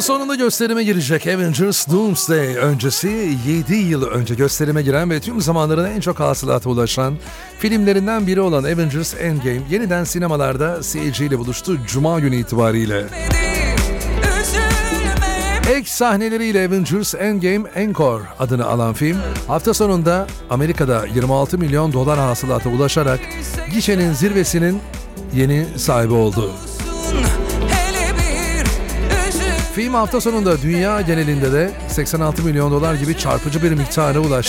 sonunda gösterime girecek Avengers Doomsday öncesi 7 yıl önce gösterime giren ve tüm zamanların en çok hasılata ulaşan filmlerinden biri olan Avengers Endgame yeniden sinemalarda seyirciyle buluştu Cuma günü itibariyle. Ek sahneleriyle Avengers Endgame Encore adını alan film hafta sonunda Amerika'da 26 milyon dolar hasılata ulaşarak gişenin zirvesinin yeni sahibi oldu. Film hafta sonunda dünya genelinde de 86 milyon dolar gibi çarpıcı bir miktara ulaştı.